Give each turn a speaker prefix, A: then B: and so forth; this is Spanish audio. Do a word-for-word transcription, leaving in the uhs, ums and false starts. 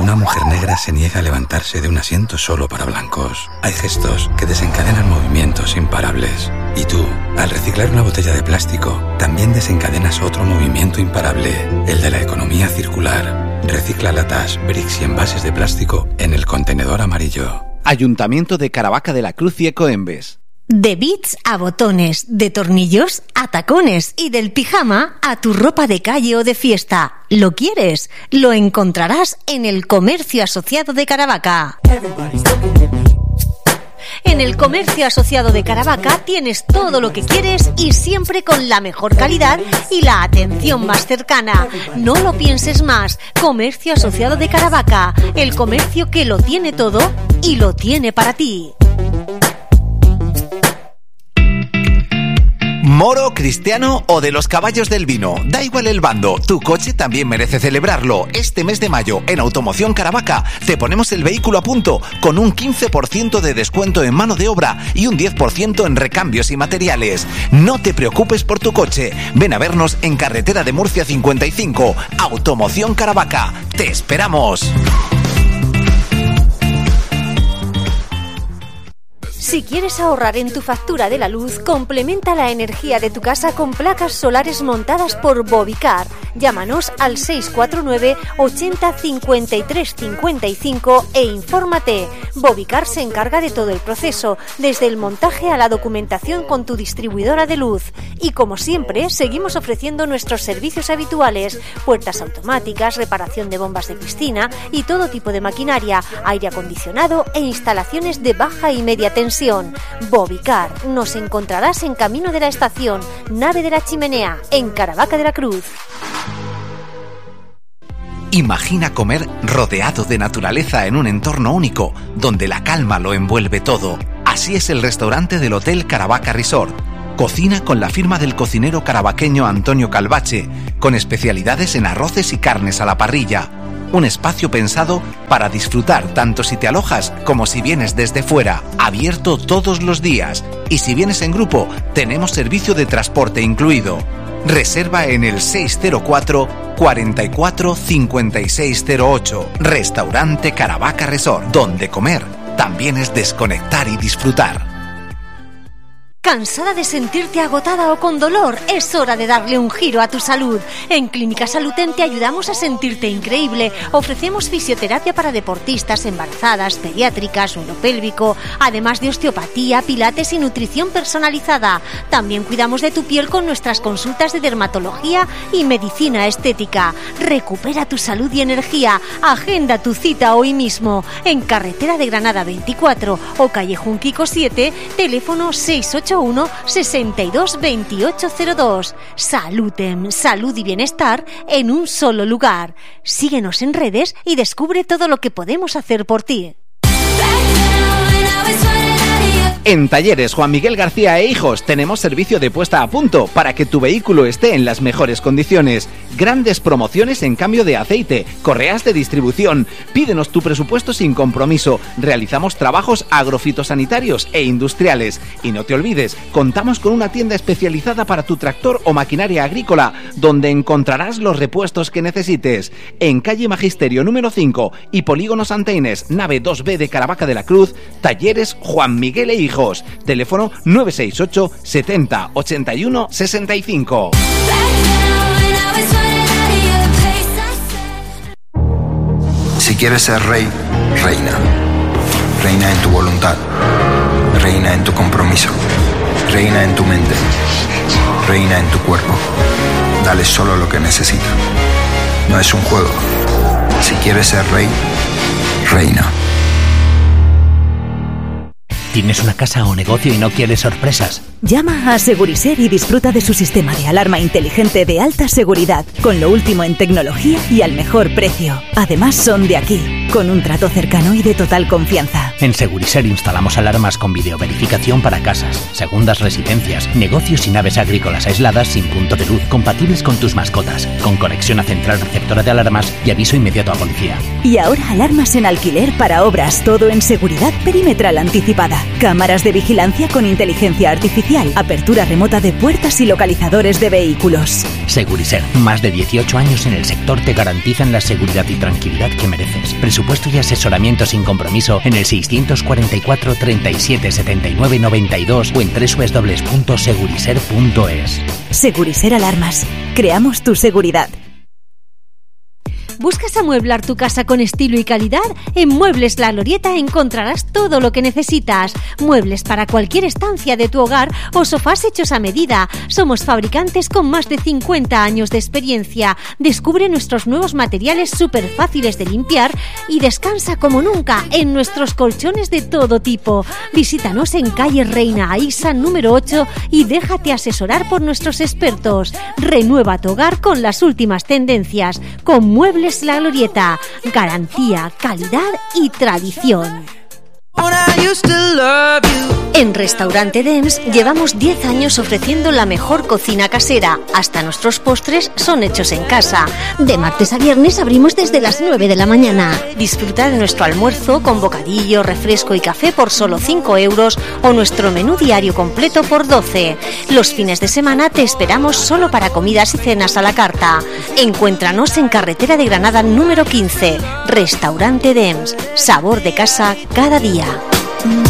A: Una mujer negra se niega a levantarse de un asiento solo para blancos. Hay gestos que desencadenan movimientos imparables. Y tú, al reciclar una botella de plástico, también desencadenas otro movimiento imparable, el de la economía circular. Recicla latas, bricks y envases de plástico en el contenedor amarillo.
B: Ayuntamiento de Caravaca de la Cruz y Ecoembes.
C: De bits a botones, de tornillos a tacones y del pijama a tu ropa de calle o de fiesta. ¿Lo quieres? Lo encontrarás en el Comercio Asociado de Caravaca. En el Comercio Asociado de Caravaca tienes todo lo que quieres y siempre con la mejor calidad y la atención más cercana. No lo pienses más. Comercio Asociado de Caravaca, el comercio que lo tiene todo y lo tiene para ti.
D: Moro, cristiano o de los caballos del vino, da igual el bando, tu coche también merece celebrarlo. Este mes de mayo en Automoción Caravaca te ponemos el vehículo a punto con un quince por ciento de descuento en mano de obra y un diez por ciento en recambios y materiales. No te preocupes por tu coche, ven a vernos en Carretera de Murcia cincuenta y cinco, Automoción Caravaca, te esperamos.
C: Si quieres ahorrar en tu factura de la luz, complementa la energía de tu casa con placas solares montadas por Bovicar. Llámanos al seis cuatro nueve ochenta cincuenta y tres cincuenta y cinco e infórmate. Bovicar se encarga de todo el proceso, desde el montaje a la documentación con tu distribuidora de luz. Y como siempre, seguimos ofreciendo nuestros servicios habituales: puertas automáticas, reparación de bombas de piscina y todo tipo de maquinaria, aire acondicionado e instalaciones de baja y media tensión. Bovicar, nos encontrarás en Camino de la Estación, Nave de la Chimenea, en Caravaca de la Cruz.
D: Imagina comer rodeado de naturaleza en un entorno único, donde la calma lo envuelve todo. Así es el restaurante del Hotel Caravaca Resort. Cocina con la firma del cocinero caravaqueño Antonio Calvache, con especialidades en arroces y carnes a la parrilla. Un espacio pensado para disfrutar tanto si te alojas como si vienes desde fuera, abierto todos los días. Y si vienes en grupo, tenemos servicio de transporte incluido. Reserva en el seis cero cuatro, cuarenta y cuatro, cincuenta y seis cero ocho. Restaurante Caravaca Resort, donde comer también es desconectar y disfrutar.
C: ¿Cansada de sentirte agotada o con dolor? Es hora de darle un giro a tu salud. En Clínica Saluten te ayudamos a sentirte increíble. Ofrecemos fisioterapia para deportistas, embarazadas, pediátricas, suelo pélvico, además de osteopatía, pilates y nutrición personalizada. También cuidamos de tu piel con nuestras consultas de dermatología y medicina estética. Recupera tu salud y energía. Agenda tu cita hoy mismo en Carretera de Granada veinticuatro o Calle Junquico siete, teléfono seis ocho uno, sesenta y dos, veintiocho cero dos. Saluten, salud y bienestar en un solo lugar. Síguenos en redes y descubre todo lo que podemos hacer por ti.
B: En Talleres Juan Miguel García e Hijos tenemos servicio de puesta a punto para que tu vehículo esté en las mejores condiciones. Grandes promociones en cambio de aceite, correas de distribución. Pídenos tu presupuesto sin compromiso. Realizamos trabajos agrofitosanitarios e industriales. Y no te olvides, contamos con una tienda especializada para tu tractor o maquinaria agrícola, donde encontrarás los repuestos que necesites. En calle Magisterio número cinco y Polígono Santaines, nave dos B de Caravaca de la Cruz, Talleres Juan Miguel e Hijos. Teléfono nueve seis ocho, setenta, ochenta y uno, sesenta y cinco.
E: Si quieres ser rey, reina. Reina en tu voluntad. Reina en tu compromiso. Reina en tu mente. Reina en tu cuerpo. Dale solo lo que necesita. No es un juego. Si quieres ser rey, reina.
F: ¿Tienes una casa o negocio y no quieres sorpresas?
G: Llama a Seguriser y disfruta de su sistema de alarma inteligente de alta seguridad, con lo último en tecnología y al mejor precio. Además son de aquí, con un trato cercano y de total confianza.
F: En Seguriser instalamos alarmas con videoverificación para casas, segundas residencias, negocios y naves agrícolas aisladas sin punto de luz, compatibles con tus mascotas, con conexión a central receptora de alarmas y aviso inmediato a policía.
G: Y ahora alarmas en alquiler para obras, todo en seguridad perimetral anticipada. Cámaras de vigilancia con inteligencia artificial, apertura remota de puertas y localizadores de vehículos.
F: Seguriser, más de dieciocho años en el sector te garantizan la seguridad y tranquilidad que mereces. Presupuesto y asesoramiento sin compromiso en el seiscientos cuarenta y cuatro, treinta y siete, setenta y nueve, noventa y dos o en doble u doble u doble u punto seguriser punto es.
G: Seguriser Alarmas. Creamos tu seguridad.
C: ¿Buscas amueblar tu casa con estilo y calidad? En Muebles La Glorieta encontrarás todo lo que necesitas. Muebles para cualquier estancia de tu hogar o sofás hechos a medida. Somos fabricantes con más de cincuenta años de experiencia. Descubre nuestros nuevos materiales súper fáciles de limpiar y descansa como nunca en nuestros colchones de todo tipo. Visítanos en calle Reina Aísa número ocho y déjate asesorar por nuestros expertos. Renueva tu hogar con las últimas tendencias. Con Muebles La Glorieta, garantía, calidad y tradición. En Restaurante Dems llevamos diez años ofreciendo la mejor cocina casera. Hasta nuestros postres son hechos en casa. De martes a viernes abrimos desde las nueve de la mañana. Disfruta de nuestro almuerzo con bocadillo, refresco y café por solo cinco euros o nuestro menú diario completo por doce. Los fines de semana te esperamos solo para comidas y cenas a la carta. Encuéntranos en Carretera de Granada número quince. Restaurante Dems. Sabor de casa cada día.